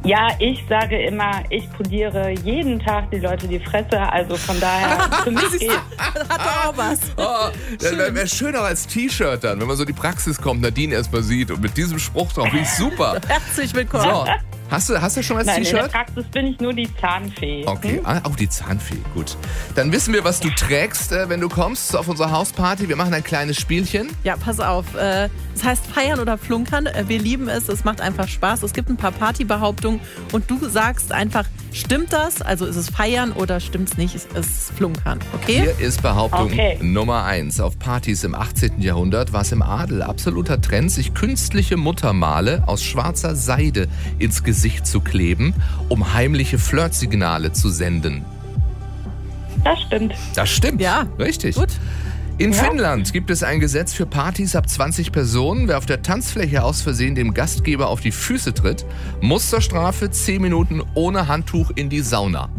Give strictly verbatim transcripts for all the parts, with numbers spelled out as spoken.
Ja, ich sage immer, ich poliere jeden Tag die Leute die Fresse, also von daher, für mich geht. Hat doch auch was. Oh, das wäre wär schön auch als T-Shirt dann, wenn man so die Praxis kommt, Nadine erstmal sieht und mit diesem Spruch drauf, finde ich super. Herzlich willkommen. So, hast du, hast du schon als Nein, in der T-Shirt? Praxis bin ich nur die Zahnfee. Okay, ah, auch die Zahnfee, gut. Dann wissen wir, was du trägst, äh, wenn du kommst auf unsere Hausparty. Wir machen ein kleines Spielchen. Ja, pass auf. Äh, es heißt feiern oder flunkern. Äh, wir lieben es. Es macht einfach Spaß. Es gibt ein paar Partybehauptungen und du sagst einfach, stimmt das? Also ist es feiern oder stimmt es nicht? Es ist flunkern, okay? Hier ist Behauptung Okay. Nummer eins. Auf Partys im achtzehnten Jahrhundert war es im Adel absoluter Trend, sich künstliche Muttermale aus schwarzer Seide ins Gesicht zu kleben, um heimliche Flirtsignale zu senden. Das stimmt. Das stimmt. Ja. Richtig. Gut. In Ja. Finnland gibt es ein Gesetz für Partys ab zwanzig Personen. Wer auf der Tanzfläche aus Versehen dem Gastgeber auf die Füße tritt, muss zur Strafe zehn Minuten ohne Handtuch in die Sauna.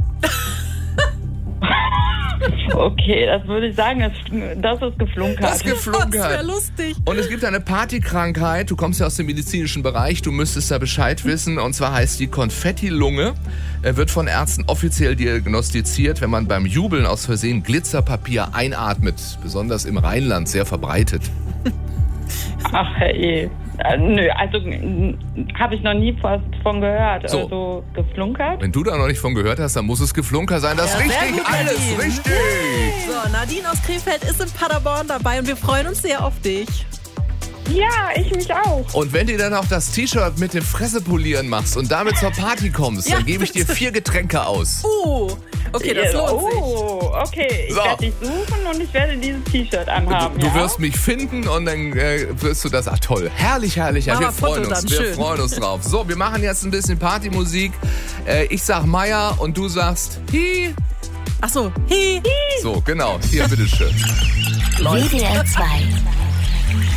Okay, das würde ich sagen, das, das ist geflunkert. Das ist Das Geflunkheit. wäre lustig. Und es gibt eine Partykrankheit, du kommst ja aus dem medizinischen Bereich, du müsstest da Bescheid wissen, und zwar heißt die Konfettilunge. Er wird von Ärzten offiziell diagnostiziert, wenn man beim Jubeln aus Versehen Glitzerpapier einatmet, besonders im Rheinland sehr verbreitet. Ach, hey. Äh, nö, also habe ich noch nie was von gehört. So. Also geflunkert. Wenn du da noch nicht von gehört hast, dann muss es Geflunker sein. Das ist Ja, sehr richtig, gut, alles Nadine. richtig. So, Nadine aus Krefeld ist in Paderborn dabei und wir freuen uns sehr auf dich. Ja, ich mich auch. Und wenn du dann auch das T-Shirt mit dem Fresse polieren machst und damit zur Party kommst, Ja, dann gebe ich dir bitte. vier Getränke aus. Uh, okay, das lohnt sich. Oh, okay. Ich So. werde dich suchen und ich werde dieses T-Shirt anhaben. Du, du ja? wirst mich finden und dann äh, wirst du das. Ach toll, herrlich, herrlich. Ja, Machen wir wir Foto freuen uns. dann, Wir schön. freuen uns drauf. So, wir machen jetzt ein bisschen Partymusik. Äh, ich sag Meier und du sagst Hi. Ach so, hi. So, genau. Hier, bitteschön. W D R zwei.